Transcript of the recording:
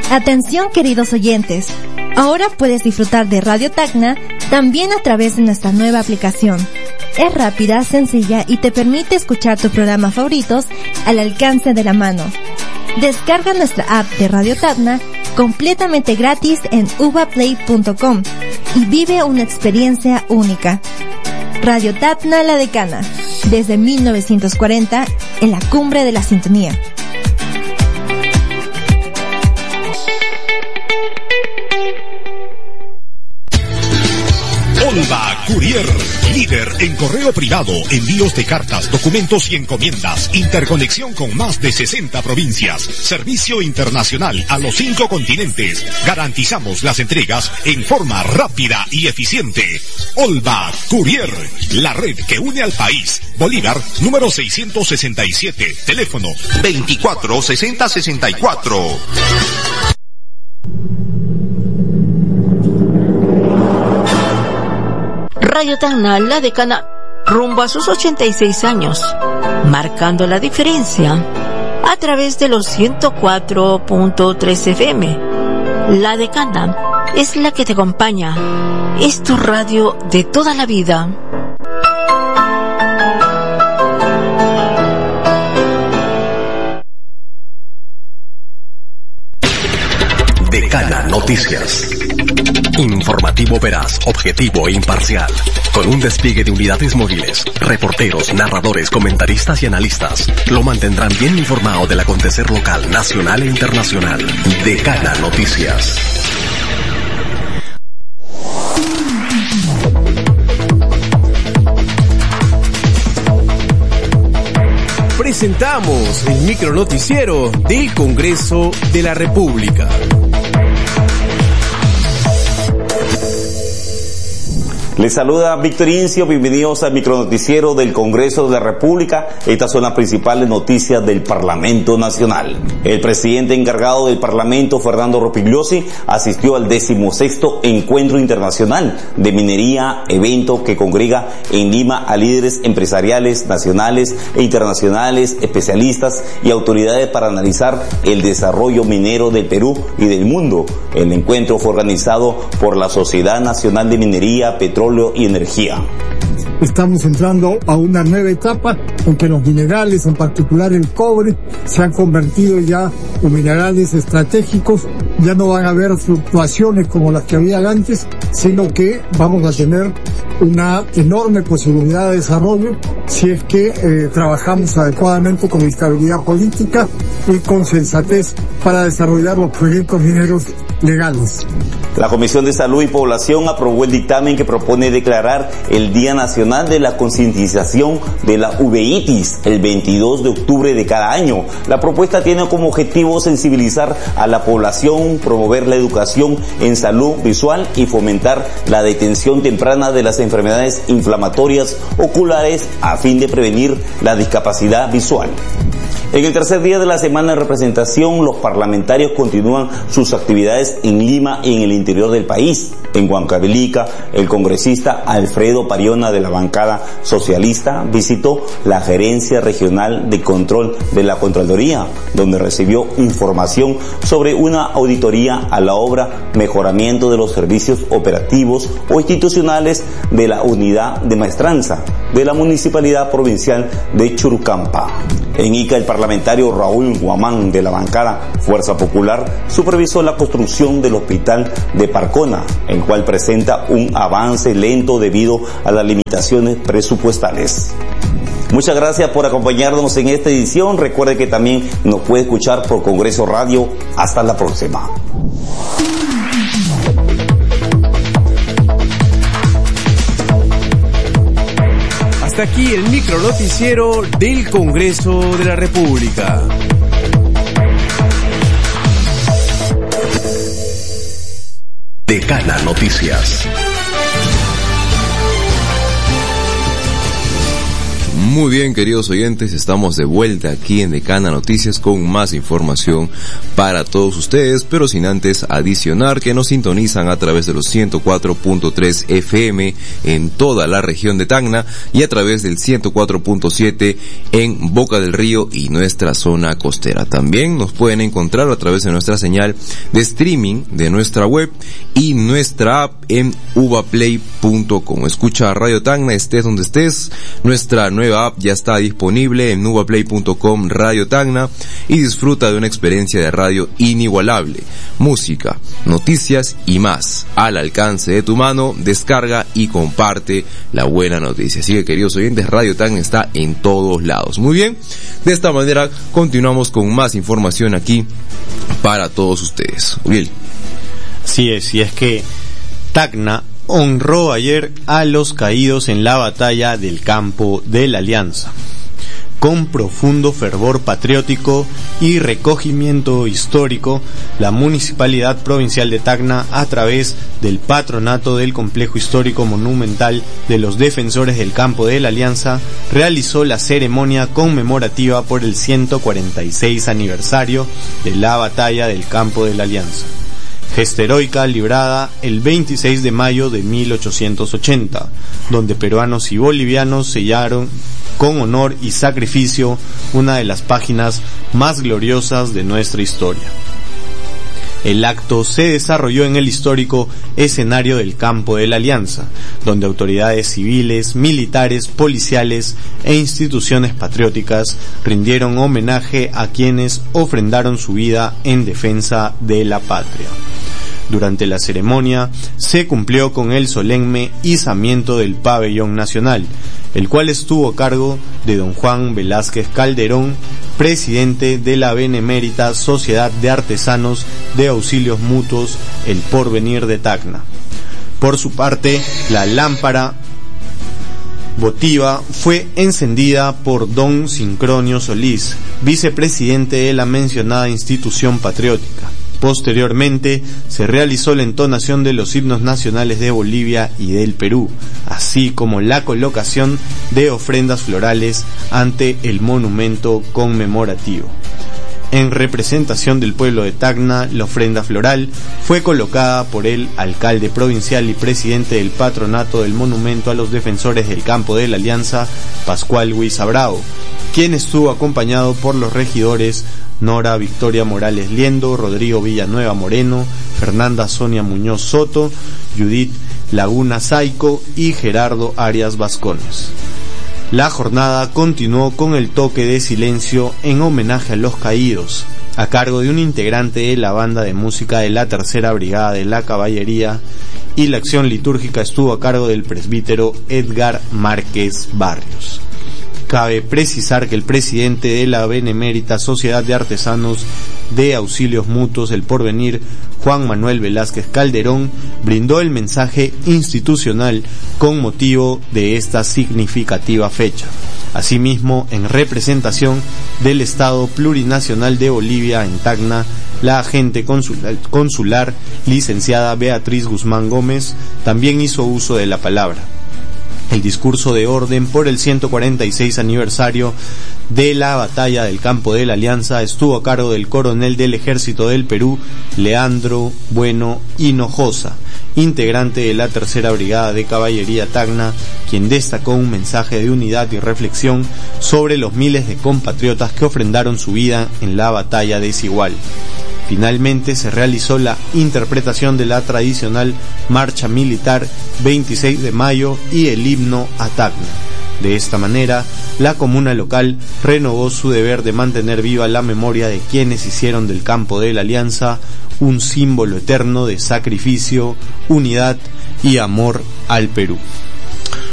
Atención, queridos oyentes. Ahora puedes disfrutar de Radio Tacna también a través de nuestra nueva aplicación. Es rápida, sencilla y te permite escuchar tus programas favoritos al alcance de la mano. Descarga nuestra app de Radio Tacna completamente gratis en uvaplay.com y vive una experiencia única. Radio Tacna La Decana, desde 1940 en la cumbre de la sintonía. Olva Courier, líder en correo privado, envíos de cartas, documentos y encomiendas, interconexión con más de 60 provincias, servicio internacional a los 5 continentes. Garantizamos las entregas en forma rápida y eficiente. Olva Courier, la red que une al país. Bolívar, número 667, teléfono 24 60 64. Radio Tacna La Decana, rumbo a sus 86 años, marcando la diferencia a través de los 104.3 FM. La Decana es la que te acompaña, es tu radio de toda la vida. Decana Noticias. Informativo veraz, objetivo e imparcial. Con un despliegue de unidades móviles, reporteros, narradores, comentaristas y analistas. Lo mantendrán bien informado del acontecer local, nacional e internacional. Decana Noticias. Presentamos el micronoticiero del Congreso de la República. Les saluda Víctor Incio, bienvenidos al micronoticiero del Congreso de la República. Estas son las principales noticias del Parlamento Nacional. El presidente encargado del Parlamento, Fernando Rospigliosi, asistió al 16º Encuentro Internacional de Minería, evento que congrega en Lima a líderes empresariales, nacionales e internacionales, especialistas y autoridades para analizar el desarrollo minero del Perú y del mundo. El encuentro fue organizado por la Sociedad Nacional de Minería, Petróleo y Energía. Estamos entrando a una nueva etapa en que los minerales, en particular el cobre, se han convertido ya en minerales estratégicos. Ya no van a haber fluctuaciones como las que había antes, sino que vamos a tener una enorme posibilidad de desarrollo si es que trabajamos adecuadamente con estabilidad política y con sensatez para desarrollar los proyectos mineros legales. La Comisión de Salud y Población aprobó el dictamen que propone declarar el Día Nacional de la Concientización de la Uveitis el 22 de octubre de cada año. La propuesta tiene como objetivo sensibilizar a la población, promover la educación en salud visual y fomentar la detención temprana de las enfermedades inflamatorias oculares a fin de prevenir la discapacidad visual. En el tercer día de la semana de representación, los parlamentarios continúan sus actividades en Lima y en el interior del país. En Huancavelica, el congresista Alfredo Pariona de la bancada socialista visitó la Gerencia Regional de Control de la Contraloría, donde recibió información sobre una auditoría a la obra Mejoramiento de los Servicios Operativos o Institucionales de la Unidad de Maestranza de la Municipalidad Provincial de Churucampa. En Ica, el parlamentario Raúl Guamán de la bancada Fuerza Popular supervisó la construcción del hospital de Parcona, el cual presenta un avance lento debido a las limitaciones presupuestales. Muchas gracias por acompañarnos en esta edición. Recuerde que también nos puede escuchar por Congreso Radio. Hasta la próxima. Hasta aquí el micronoticiero del Congreso de la República. Decana Noticias. Muy bien, queridos oyentes, estamos de vuelta aquí en Decana Noticias con más información para todos ustedes, pero sin antes adicionar que nos sintonizan a través de los 104.3 FM en toda la región de Tacna y a través del 104.7 en Boca del Río y nuestra zona costera. También nos pueden encontrar a través de nuestra señal de streaming de nuestra web y nuestra app en uvaplay.com. Escucha Radio Tacna, estés donde estés. Nuestra nueva app ya está disponible en uvaplay.com Radio Tacna y disfruta de una experiencia de radio inigualable. Música, noticias y más al alcance de tu mano. Descarga y comparte la buena noticia. Así que, queridos oyentes, Radio Tacna está en todos lados. Muy bien, de esta manera continuamos con más información aquí para todos ustedes. Uriel. Así es, y es que Tacna honró ayer a los caídos en la batalla del campo de la Alianza. Con profundo fervor patriótico y recogimiento histórico, la Municipalidad Provincial de Tacna, a través del Patronato del Complejo Histórico Monumental de los Defensores del Campo de la Alianza, realizó la ceremonia conmemorativa por el 146 aniversario de la batalla del Campo de la Alianza. Gesta heroica librada el 26 de mayo de 1880, donde peruanos y bolivianos sellaron con honor y sacrificio una de las páginas más gloriosas de nuestra historia. El acto se desarrolló en el histórico escenario del Campo de la Alianza, donde autoridades civiles, militares, policiales e instituciones patrióticas rindieron homenaje a quienes ofrendaron su vida en defensa de la patria. Durante la ceremonia se cumplió con el solemne izamiento del pabellón nacional, el cual estuvo a cargo de don Juan Velázquez Calderón, presidente de la Benemérita Sociedad de Artesanos de Auxilios Mutuos El Porvenir de Tacna. Por su parte, la lámpara votiva fue encendida por don Sincronio Solís, vicepresidente de la mencionada institución patriótica. Posteriormente se realizó la entonación de los himnos nacionales de Bolivia y del Perú, así como la colocación de ofrendas florales ante el monumento conmemorativo. En representación del pueblo de Tacna, la ofrenda floral fue colocada por el alcalde provincial y presidente del patronato del monumento a los defensores del Campo de la Alianza, Pascual Huiza Bravo, quien estuvo acompañado por los regidores Nora Victoria Morales Liendo, Rodrigo Villanueva Moreno, Fernanda Sonia Muñoz Soto, Judith Laguna Saico y Gerardo Arias Vascones. La jornada continuó con el toque de silencio en homenaje a los caídos, a cargo de un integrante de la banda de música de la Tercera Brigada de la Caballería, y la acción litúrgica estuvo a cargo del presbítero Edgar Márquez Barrios. Cabe precisar que el presidente de la Benemérita Sociedad de Artesanos de Auxilios Mutuos El Porvenir, Juan Manuel Velázquez Calderón, brindó el mensaje institucional con motivo de esta significativa fecha. Asimismo, en representación del Estado Plurinacional de Bolivia en Tacna, la agente consular licenciada Beatriz Guzmán Gómez también hizo uso de la palabra. El discurso de orden por el 146 aniversario de la batalla del Campo de la Alianza estuvo a cargo del coronel del Ejército del Perú, Leandro Bueno Hinojosa, integrante de la Tercera Brigada de Caballería Tacna, quien destacó un mensaje de unidad y reflexión sobre los miles de compatriotas que ofrendaron su vida en la batalla desigual. Finalmente se realizó la interpretación de la tradicional marcha militar 26 de mayo y el himno a Tacna. De esta manera, la comuna local renovó su deber de mantener viva la memoria de quienes hicieron del Campo de la Alianza un símbolo eterno de sacrificio, unidad y amor al Perú.